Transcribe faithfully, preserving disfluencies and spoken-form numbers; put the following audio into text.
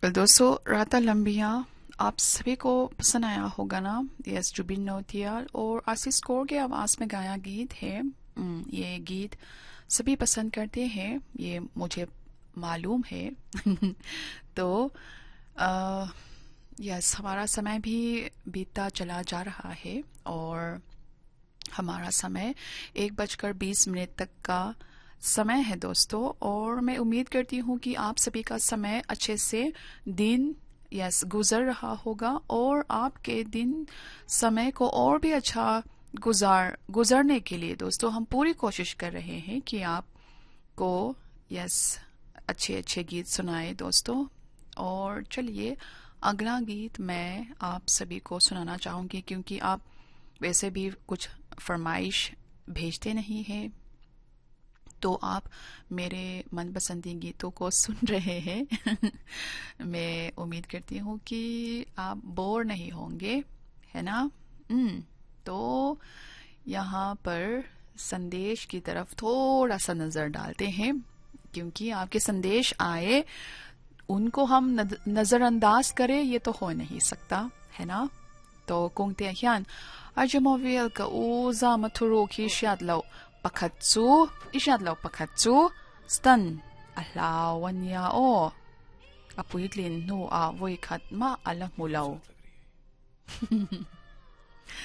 Well दोस्तों, राता लंबिया आप सभी को पसंद आया होगा ना। यस, जुबिन नौटियाल और आशीष कौर के आवाज़ में गाया गीत है। हम्म, ये गीत सभी पसंद करते हैं, ये मुझे मालूम है। तो आ, यस, हमारा समय भी बीतता चला जा रहा है और हमारा समय एक बजकर बीस मिनट तक का समय है दोस्तों। और मैं उम्मीद करती हूँ कि आप सभी का समय अच्छे से दिन यस गुजर रहा होगा और आपके दिन समय को और भी अच्छा गुजार गुजरने के लिए दोस्तों हम पूरी कोशिश कर रहे हैं कि आपको यस अच्छे अच्छे गीत सुनाए दोस्तों। और चलिए, अगला गीत मैं आप सभी को सुनाना चाहूँगी, क्योंकि आप वैसे भी कुछ फरमाइश भेजते नहीं हैं, तो आप मेरे मनपसंदी गीतों को सुन रहे हैं। मैं उम्मीद करती हूँ कि आप बोर नहीं होंगे, है ना। हम्म तो यहाँ पर संदेश की तरफ थोड़ा सा नज़र डालते हैं, क्योंकि आपके संदेश आए उनको हम नज़रअंदाज करें ये तो हो नहीं सकता, है ना। तो kung tiyan arjumovil ka uza maturo ki siadlaw pakatsu isiadlaw pakatsu stan alawan ya o apuitlin no a voi kat ma alang mulaw.